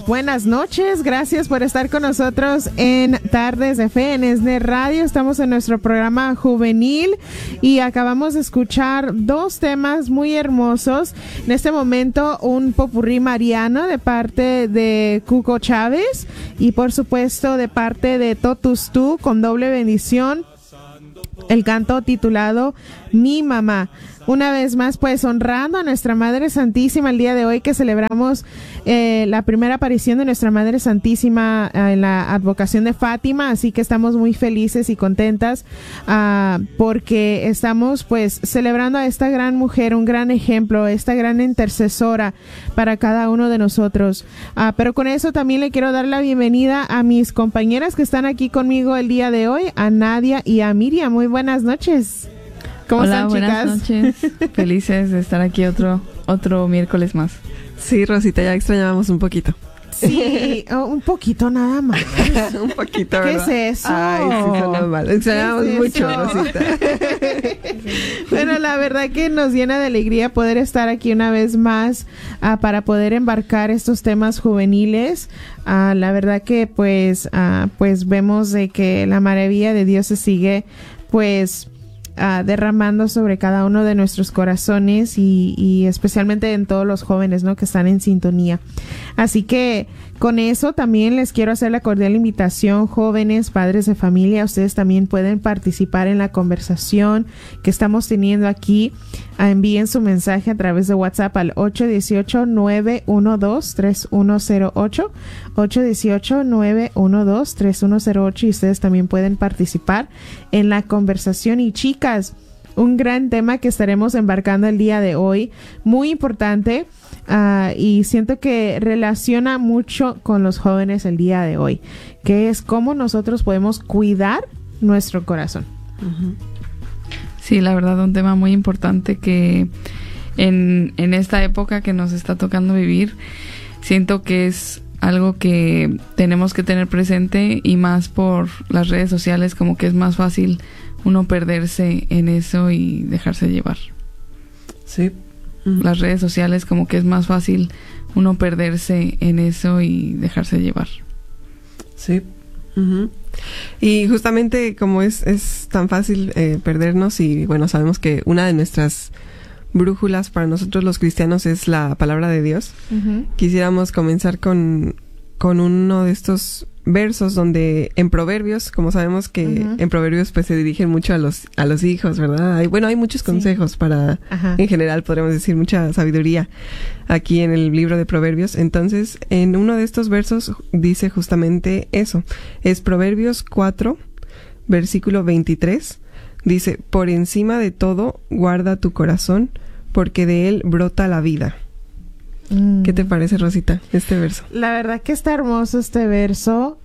buenas noches. Gracias por estar con nosotros en Tardes de Fe en ESNE Radio. Estamos en nuestro programa juvenil y acabamos de escuchar dos temas muy hermosos. En este momento, un popurrí mariano de parte de Cuco Chávez y, por supuesto, de parte de Totus Tú con doble bendición, el canto titulado Mi Mamá. Una vez más, pues, honrando a nuestra Madre Santísima el día de hoy que celebramos la primera aparición de nuestra Madre Santísima en la advocación de Fátima, así que estamos muy felices y contentas porque estamos, pues, celebrando a esta gran mujer, un gran ejemplo, esta gran intercesora para cada uno de nosotros. Pero con eso también le quiero dar la bienvenida a mis compañeras que están aquí conmigo el día de hoy, a Nadia y a Miriam. Muy buenas noches. ¿Cómo están, chicas? Buenas noches. Felices de estar aquí otro miércoles más. Sí, Rosita, ya extrañábamos un poquito. Sí, un poquito nada más. Un poquito, ¿Qué ¿verdad? es eso? Ay, sí, sonó mal. Extrañábamos mucho, eso? Rosita. Bueno, la verdad que nos llena de alegría poder estar aquí una vez más para poder embarcar estos temas juveniles. La verdad que pues vemos de que la maravilla de Dios se sigue pues derramando sobre cada uno de nuestros corazones y especialmente en todos los jóvenes, ¿no?, que están en sintonía. Así que con eso también les quiero hacer la cordial invitación, jóvenes, padres de familia, ustedes también pueden participar en la conversación que estamos teniendo aquí. Envíen su mensaje a través de WhatsApp al 818-912-3108, 818-912-3108 y ustedes también pueden participar en la conversación. Y chicas, un gran tema que estaremos embarcando el día de hoy, muy importante, y siento que relaciona mucho con los jóvenes el día de hoy, que es cómo nosotros podemos cuidar nuestro corazón. Uh-huh. Sí, la verdad, un tema muy importante que en esta época que nos está tocando vivir, siento que es algo que tenemos que tener presente, y más por las redes sociales, como que es más fácil uno perderse en eso y dejarse llevar. Sí. Las redes sociales, como que es más fácil uno perderse en eso y dejarse llevar. Sí. Uh-huh. Y justamente como es tan fácil perdernos, y bueno, sabemos que una de nuestras brújulas para nosotros los cristianos es la palabra de Dios. Uh-huh. Quisiéramos comenzar con uno de estos versos donde en Proverbios, como sabemos que uh-huh. en Proverbios pues se dirigen mucho a los hijos, ¿verdad? Hay muchos consejos para, uh-huh. en general podríamos decir, mucha sabiduría aquí en el libro de Proverbios. Entonces, en uno de estos versos dice justamente eso. Es Proverbios 4, versículo 23. Dice: por encima de todo, guarda tu corazón, porque de él brota la vida. ¿Qué te parece, Rosita, este verso? La verdad que está hermoso este verso,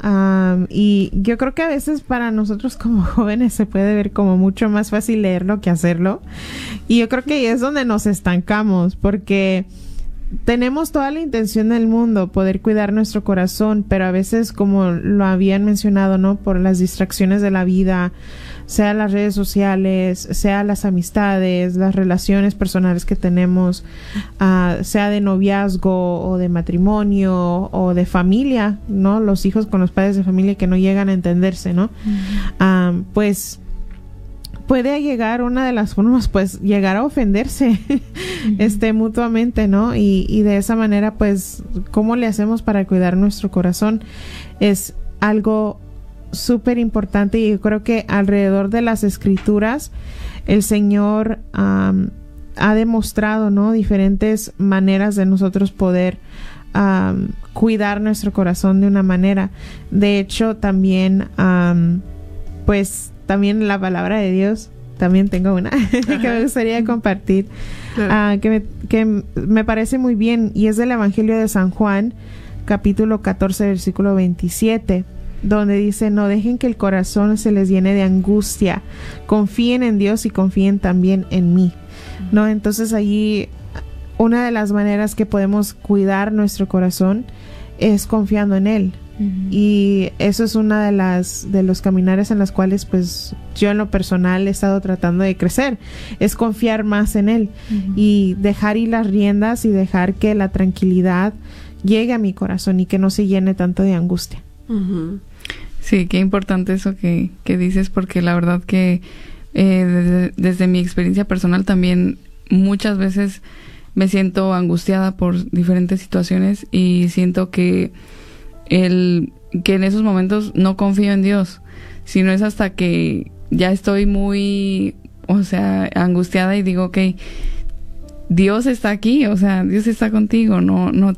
y yo creo que a veces para nosotros como jóvenes se puede ver como mucho más fácil leerlo que hacerlo, y yo creo que ahí es donde nos estancamos, porque tenemos toda la intención del mundo, poder cuidar nuestro corazón, pero a veces, como lo habían mencionado, ¿no?, por las distracciones de la vida, sea las redes sociales, sea las amistades, las relaciones personales que tenemos, sea de noviazgo o de matrimonio o de familia, ¿no? Los hijos con los padres de familia que no llegan a entenderse, ¿no? Uh-huh. Pues puede llegar, una de las formas, pues llegar a ofenderse uh-huh. Mutuamente, ¿no? Y de esa manera, pues, ¿cómo le hacemos para cuidar nuestro corazón? Es algo súper importante, y yo creo que alrededor de las escrituras el Señor ha demostrado, ¿no?, diferentes maneras de nosotros poder cuidar nuestro corazón de una manera. De hecho, también pues también la palabra de Dios, también tengo una que me gustaría compartir, claro. que me parece muy bien, y es del Evangelio de San Juan, capítulo 14, versículo 27, donde dice: no dejen que el corazón se les llene de angustia, confíen en Dios y confíen también en mí, ¿no? Entonces allí una de las maneras que podemos cuidar nuestro corazón es confiando en Él. Uh-huh. Y eso es una de los caminares en las cuales pues yo en lo personal he estado tratando de crecer, es confiar más en Él. Uh-huh. Y dejar ir las riendas y dejar que la tranquilidad llegue a mi corazón y que no se llene tanto de angustia. Ujú. Sí, qué importante eso que dices, porque la verdad que desde mi experiencia personal también muchas veces me siento angustiada por diferentes situaciones y siento que en esos momentos no confío en Dios, sino es hasta que ya estoy muy, o sea, angustiada y digo, okay, Dios está aquí, o sea, Dios está contigo, no